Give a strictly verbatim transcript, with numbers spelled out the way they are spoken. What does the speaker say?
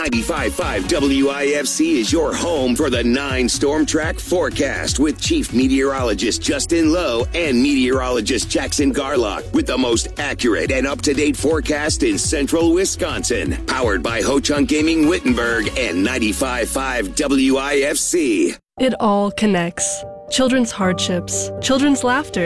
ninety-five point five W I F C is your home for the nine Storm Track forecast with Chief Meteorologist Justin Lowe and Meteorologist Jackson Garlock with the most accurate and up-to-date forecast in central Wisconsin. Powered by Ho Chunk Gaming Wittenberg and ninety-five point five W I F C. It all connects. Children's hardships, children's laughter,